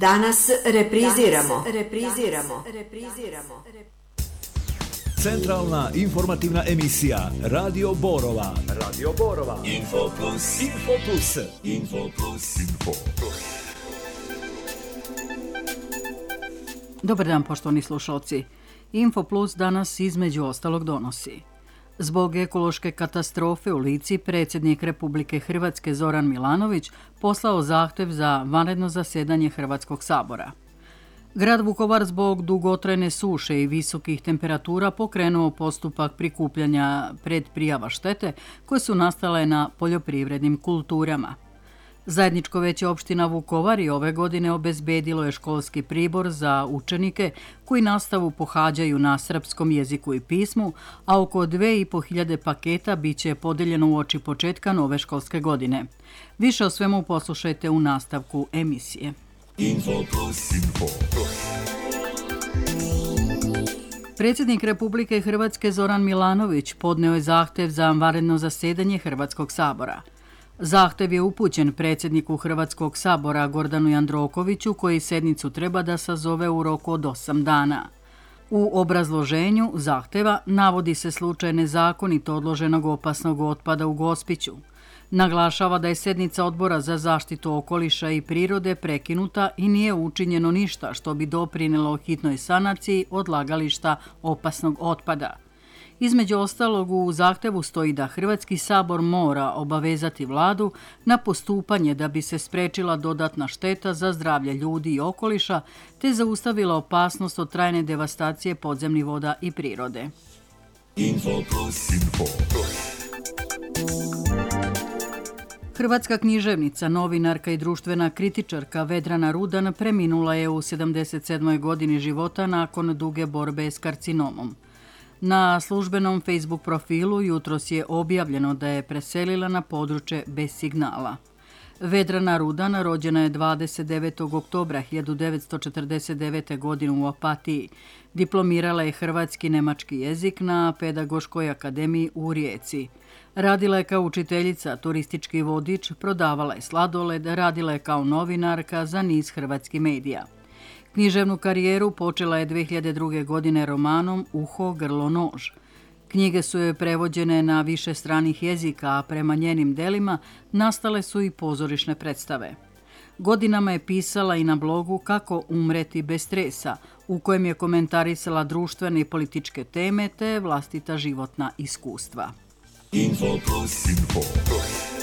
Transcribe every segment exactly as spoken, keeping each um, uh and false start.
Danas repriziramo, repriziramo, repriziramo. Centralna informativna emisija Radio Borova. Radio Borova. Info Plus. Info Plus. Info Plus. Info Plus. Dobar dan, poštovani slušalci. Info Plus danas između ostalog donosi: zbog ekološke katastrofe u Lici, predsjednik Republike Hrvatske Zoran Milanović poslao zahtjev za vanredno zasjedanje Hrvatskog sabora. Grad Vukovar zbog dugotrajne suše i visokih temperatura pokrenuo postupak prikupljanja predprijava štete koje su nastale na poljoprivrednim kulturama. Zajedničko veće opština Vukovar i ove godine obezbedilo je školski pribor za učenike koji nastavu pohađaju na srpskom jeziku i pismu, a oko dve i po hiljade paketa bit će podeljeno uoči početka nove školske godine. Više o svemu poslušajte u nastavku emisije. Info Plus. Info Plus. Predsjednik Republike Hrvatske Zoran Milanović podneo je zahtjev za vanredno zasjedanje Hrvatskog sabora. Zahtjev je upućen predsjedniku Hrvatskog sabora Gordanu Jandrokoviću, koji sednicu treba da sazove u roku od osam dana. U obrazloženju zahtjeva navodi se slučaj nezakonito odloženog opasnog otpada u Gospiću. Naglašava da je sednica Odbora za zaštitu okoliša i prirode prekinuta i nije učinjeno ništa što bi doprinelo hitnoj sanaciji odlagališta opasnog otpada. Između ostalog, u zahtjevu stoji da Hrvatski sabor mora obavezati vladu na postupanje da bi se sprečila dodatna šteta za zdravlje ljudi i okoliša te zaustavila opasnost od trajne devastacije podzemnih voda i prirode. Info Plus. Info Plus. Hrvatska književnica, novinarka i društvena kritičarka Vedrana Rudan preminula je u sedamdeset sedmoj godini života nakon duge borbe s karcinomom. Na službenom Facebook profilu jutros je objavljeno da je preselila na područje bez signala. Vedrana Rudan rođena je dvadeset devetog oktobra hiljadu devetsto četrdeset devete. godine u Opatiji. Diplomirala je hrvatski nemački jezik na Pedagoškoj akademiji u Rijeci. Radila je kao učiteljica, turistički vodič, prodavala je sladoled, radila je kao novinarka za niz hrvatskih medija. Književnu karijeru počela je dve hiljade druge. godine romanom Uho, grlo, nož. Knjige su joj prevođene na više stranih jezika, a prema njenim delima nastale su i pozorišne predstave. Godinama je pisala i na blogu Kako umreti bez stresa, u kojem je komentarisala društvene i političke teme te vlastita životna iskustva. Info Plus. Info Plus.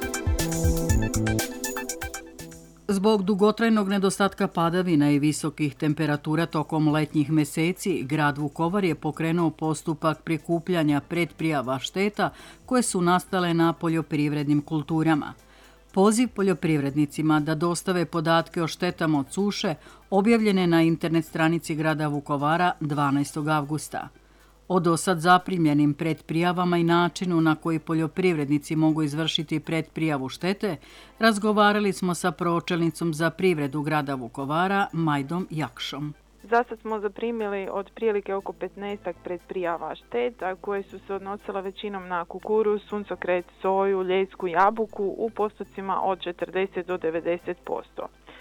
Zbog dugotrajnog nedostatka padavina i visokih temperatura tokom letnjih meseci, grad Vukovar je pokrenuo postupak prikupljanja predprijava šteta koje su nastale na poljoprivrednim kulturama. Poziv poljoprivrednicima da dostave podatke o štetama od suše objavljen je na internet stranici grada Vukovara dvanaestog avgusta. O dosad zaprimljenim predprijavama i načinu na koji poljoprivrednici mogu izvršiti predprijavu štete razgovarali smo sa pročelnicom za privredu grada Vukovara Majdom Jakšom. Zasad smo zaprimili od prilike oko petnaestak predprijava šteta koje su se odnosile većinom na kukuruz, suncokret, soju, ljesku, jabuku u postocima od četrdeset do devedeset posto.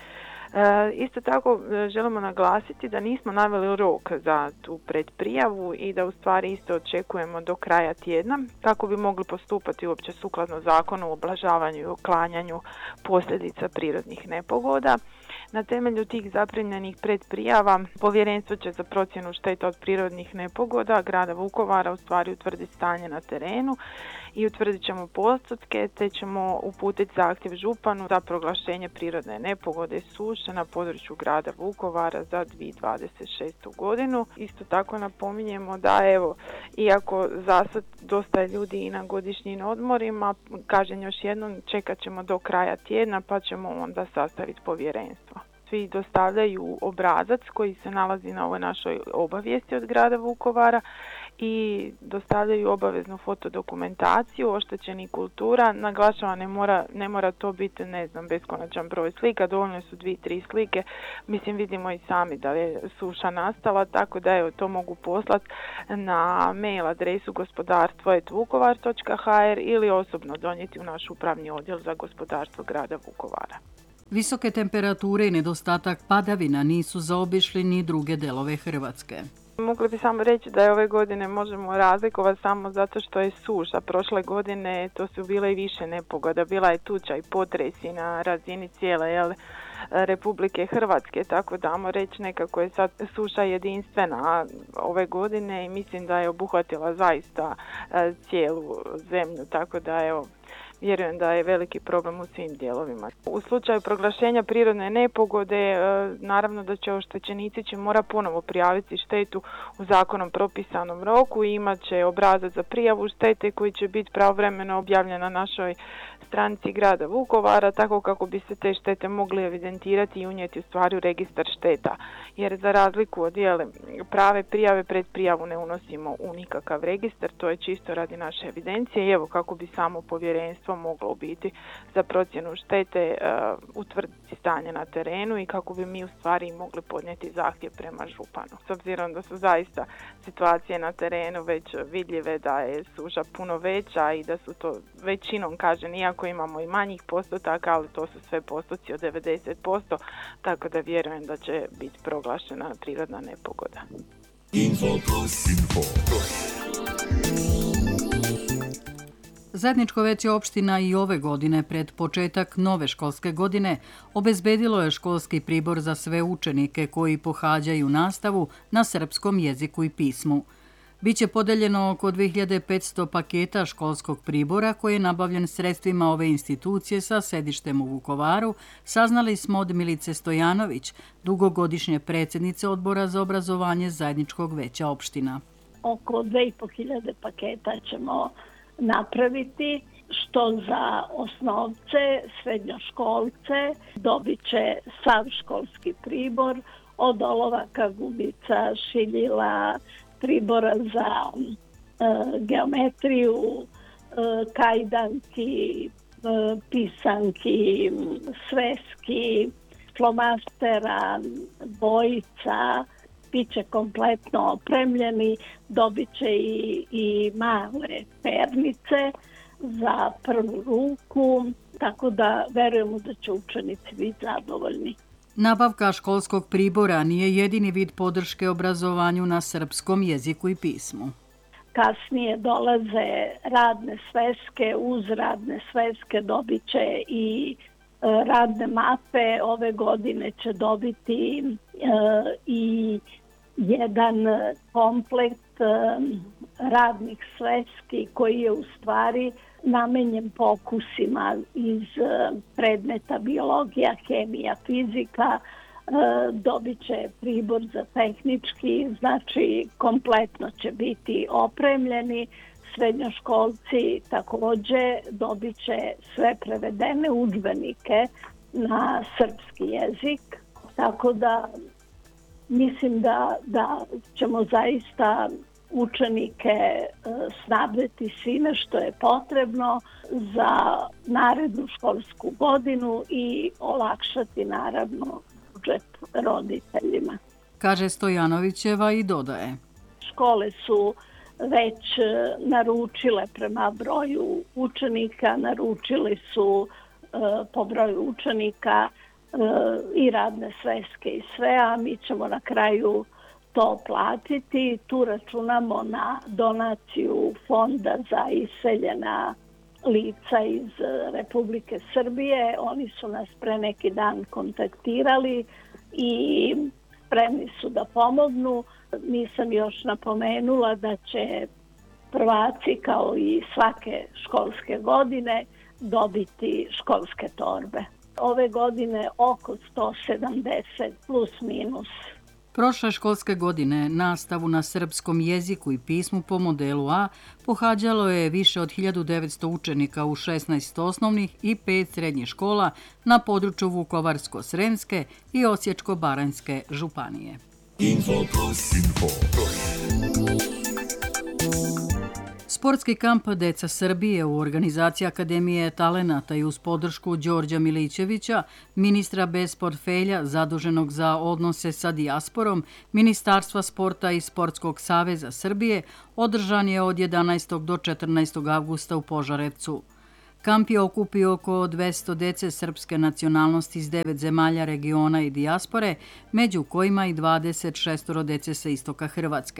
E, isto tako želimo naglasiti da nismo naveli rok za tu predprijavu i da u stvari isto očekujemo do kraja tjedna kako bi mogli postupati uopće sukladno zakonu o ublažavanju i uklanjanju posljedica prirodnih nepogoda. Na temelju tih zaprimljenih predprijava Povjerenstvo će za procjenu šteta od prirodnih nepogoda grada Vukovara u stvari utvrditi stanje na terenu i utvrdit ćemo postotke te ćemo uputiti zahtjev županu za proglašenje prirodne nepogode suše na području grada Vukovara za dvije tisuće dvadeset šestu. godinu. Isto tako napominjemo da evo, iako zasad dosta je ljudi i na godišnjim odmorima, kažem još jednom, čekat ćemo do kraja tjedna pa ćemo onda sastaviti povjerenstvo. Svi dostavljaju obrazac koji se nalazi na ovoj našoj obavijesti od grada Vukovara i dostavljaju obaveznu fotodokumentaciju oštećenih kultura. Naglašava, ne mora, ne mora to biti, ne znam, beskonačan broj slika, dovoljno su dvije, tri slike. Mislim, vidimo i sami da je suša nastala, tako da evo, to mogu poslati na mail adresu gospodarstvo at vukovar točka h r ili osobno donijeti u naš upravni odjel za gospodarstvo grada Vukovara. Visoke temperature i nedostatak padavina nisu zaobišli ni druge delove Hrvatske. Mogli bi samo reći da je ove godine možemo razlikovati samo zato što je suša. Prošle godine to su bile i više nepogoda. Bila je tuča i potresi na razini cijele jel, Republike Hrvatske, tako da ajmo reći nekako je sad suša jedinstvena ove godine i mislim da je obuhvatila zaista cijelu zemlju, tako da evo, vjerujem da je veliki problem u svim dijelovima. U slučaju proglašenja prirodne nepogode, naravno da će oštećenici će mora ponovo prijaviti štetu u zakonom propisanom roku i imat će obrazac za prijavu štete koji će biti pravovremeno objavljen na našoj stranici grada Vukovara, tako kako bi se te štete mogli evidentirati i unijeti u stvari u registar šteta. Jer za razliku od dijele prave prijave, pred prijavu ne unosimo u nikakav registar, to je čisto radi naše evidencije i evo kako bi samo povjerenstvo moglo biti za procjenu štete uh, utvrditi stanje na terenu i kako bi mi u stvari mogli podnijeti zahtjev prema županu. S obzirom da su zaista situacije na terenu već vidljive da je suša puno veća i da su to većinom, kažem, iako imamo i manjih postotaka, ali to su sve postoci od devedeset posto, tako da vjerujem da će biti proglašena prirodna nepogoda. Info plus. Info plus. Zajedničko veće opština i ove godine pred početak nove školske godine obezbedilo je školski pribor za sve učenike koji pohađaju nastavu na srpskom jeziku i pismu. Biće podeljeno oko dve hiljade petsto paketa školskog pribora koji je nabavljen sredstvima ove institucije sa sedištem u Vukovaru, saznali smo od Milice Stojanović, dugogodišnje predsjednice Odbora za obrazovanje Zajedničkog veća opština. Oko dve i po hiljade paketa ćemo napraviti, što za osnovce, srednjoškolce dobit će sav školski pribor od olovaka, gumica, šiljila, pribora za e, geometriju, e, kajdanki, e, pisanki, sveski, flomastera, bojica, bit će kompletno opremljeni, dobit će i, i male pernice za prvu ruku, tako da verujemo da će učenici biti zadovoljni. Nabavka školskog pribora nije jedini vid podrške obrazovanju na srpskom jeziku i pismu. Kasnije dolaze radne sveske, uz radne sveske dobit će i e, radne mape, ove godine će dobiti e, i jedan komplekt e, radnih sveski koji je u stvari namenjen pokusima iz predmeta biologija, hemija, fizika, dobit će pribor za tehnički, znači kompletno će biti opremljeni. Srednjoškolci također dobit će sve prevedene udžbenike na srpski jezik, tako da mislim da, da ćemo zaista učenike snabdeti svime što je potrebno za narednu školsku godinu i olakšati naravno budžet roditeljima. Kaže Stojanovićeva i dodaje. Škole su već naručile prema broju učenika, naručili su po broju učenika i radne sveske i sve, a mi ćemo na kraju to platiti. Tu računamo na donaciju Fonda za iseljena lica iz Republike Srbije. Oni su nas pre neki dan kontaktirali i spremni su da pomognu. Nisam još napomenula da će prvaci kao i svake školske godine dobiti školske torbe. Ove godine oko sto sedamdeset plus minus. Prošle školske godine nastavu na srpskom jeziku i pismu po modelu A pohađalo je više od hiljadu devetsto učenika u šesnaest osnovnih i pet srednjih škola na području Vukovarsko-sremske i Osječko-baranjske županije. Info plus. Info plus. Sportski kamp Deca Srbije u organizaciji Akademije talenata i uz podršku Đorđa Milićevića, ministra bez portfelja zaduženog za odnose sa dijasporom, Ministarstva sporta i Sportskog saveza Srbije, održan je od jedanaestog do četrnaestog avgusta u Požarevcu. Kamp je okupio oko dvesta dece srpske nacionalnosti iz devet zemalja regiona i dijaspore, među kojima i dvadeset šest dece sa istoka Hrvatske.